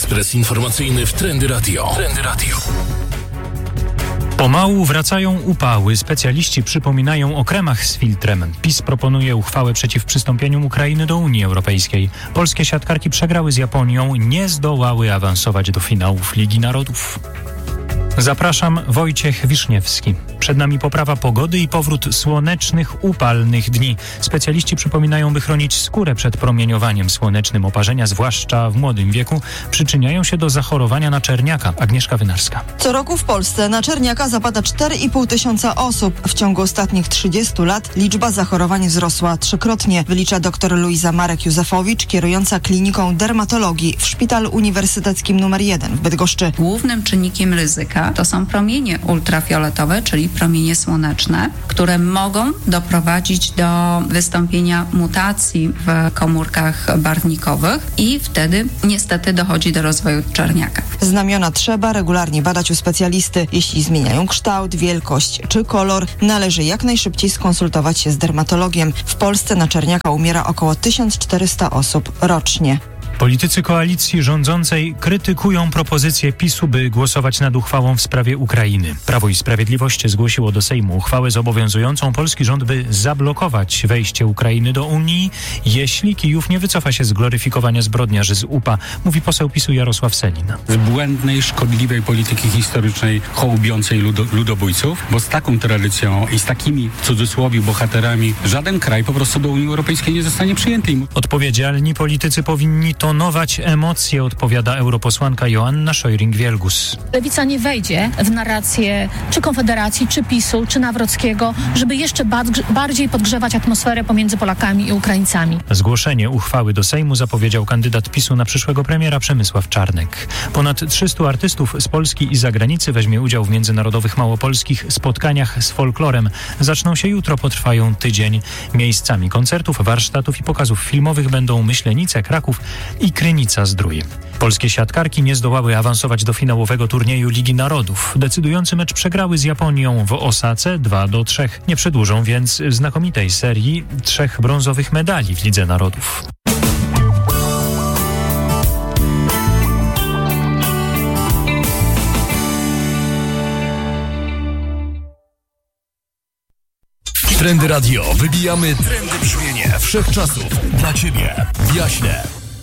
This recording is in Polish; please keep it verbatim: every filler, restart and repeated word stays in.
Ekspres informacyjny w Trendy Radio. Trendy Radio. Pomału wracają upały. Specjaliści przypominają o kremach z filtrem. PiS proponuje uchwałę przeciw przystąpieniu Ukrainy do Unii Europejskiej. Polskie siatkarki przegrały z Japonią, nie zdołały awansować do finałów Ligi Narodów. Zapraszam, Wojciech Wiszniewski. Przed nami poprawa pogody i powrót słonecznych, upalnych dni. Specjaliści przypominają, by chronić skórę przed promieniowaniem słonecznym. Oparzenia, zwłaszcza w młodym wieku, przyczyniają się do zachorowania na czerniaka. Agnieszka Wynarska. Co roku w Polsce na czerniaka zapada cztery i pół tysiąca osób. W ciągu ostatnich trzydziestu lat liczba zachorowań wzrosła trzykrotnie, wylicza dr Luiza Marek-Józefowicz, kierująca kliniką dermatologii w Szpitalu Uniwersyteckim numer jeden w Bydgoszczy. Głównym czynnikiem ryzyka to są promienie ultrafioletowe, czyli promienie słoneczne, które mogą doprowadzić do wystąpienia mutacji w komórkach barwnikowych i wtedy niestety dochodzi do rozwoju czerniaka. Znamiona trzeba regularnie badać u specjalisty. Jeśli zmieniają kształt, wielkość czy kolor, należy jak najszybciej skonsultować się z dermatologiem. W Polsce na czerniaka umiera około tysiąc czterysta osób rocznie. Politycy koalicji rządzącej krytykują propozycję PiSu, by głosować nad uchwałą w sprawie Ukrainy. Prawo i Sprawiedliwość zgłosiło do Sejmu uchwałę zobowiązującą polski rząd, by zablokować wejście Ukrainy do Unii, jeśli Kijów nie wycofa się z gloryfikowania zbrodniarzy z U P A, mówi poseł PiSu Jarosław Sellin. Z błędnej, szkodliwej polityki historycznej hołubiącej ludo, ludobójców, bo z taką tradycją i z takimi, w cudzysłowie, bohaterami żaden kraj po prostu do Unii Europejskiej nie zostanie przyjęty. Odpowiedzialni politycy powinni to tonować emocje, odpowiada europosłanka Joanna Szojring-Wielgus. Lewica nie wejdzie w narrację czy Konfederacji, czy PiSu, czy Nawrockiego, żeby jeszcze bardziej podgrzewać atmosferę pomiędzy Polakami i Ukraińcami. Zgłoszenie uchwały do Sejmu zapowiedział kandydat PiSu na przyszłego premiera Przemysław Czarnek. Ponad trzystu artystów z Polski i zagranicy weźmie udział w międzynarodowych małopolskich spotkaniach z folklorem. Zaczną się jutro, potrwają tydzień. Miejscami koncertów, warsztatów i pokazów filmowych będą Myślenice, Kraków i Krynica-Zdrój. Polskie siatkarki nie zdołały awansować do finałowego turnieju Ligi Narodów. Decydujący mecz przegrały z Japonią w Osace dwa do trzech. Nie przedłużą więc znakomitej serii trzech brązowych medali w Lidze Narodów. Trendy Radio. Wybijamy trendy brzmienie wszechczasów. Dla Ciebie w Jaśnie.